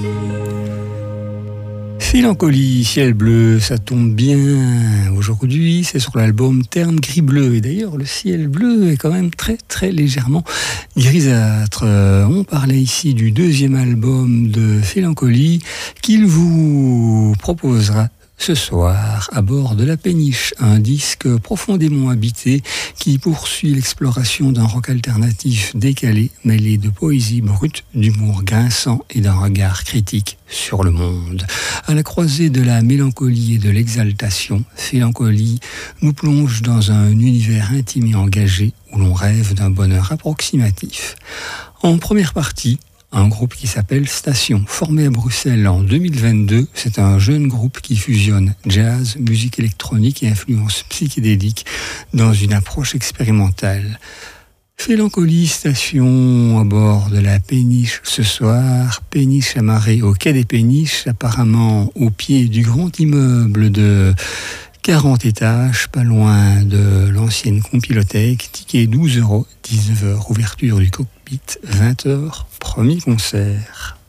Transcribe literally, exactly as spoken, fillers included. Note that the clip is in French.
Mélancolie, ciel bleu, ça tombe bien. Aujourd'hui, c'est sur l'album Terne gris bleu. Et d'ailleurs, le ciel bleu est quand même très très légèrement grisâtre. On parlait ici du deuxième album de Mélancolie qu'il vous proposera ce soir à bord de la Péniche, un disque profondément habité qui poursuit l'exploration d'un rock alternatif décalé, mêlé de poésie brute, d'humour grinçant et d'un regard critique sur le monde. À la croisée de la mélancolie et de l'exaltation, Mélancolie nous plonge dans un univers intime et engagé où l'on rêve d'un bonheur approximatif. En première partie, un groupe qui s'appelle Station, formé à Bruxelles en deux mille vingt-deux. C'est un jeune groupe qui fusionne jazz, musique électronique et influence psychédélique dans une approche expérimentale. Mélancolie, Station à bord de la Péniche ce soir. Péniche amarrée au quai des Péniches, apparemment au pied du grand immeuble de quarante étages, pas loin de l'ancienne Compilothèque. Ticket douze euros, dix-neuf heures, ouverture du cockpit, vingt heures, premier concert.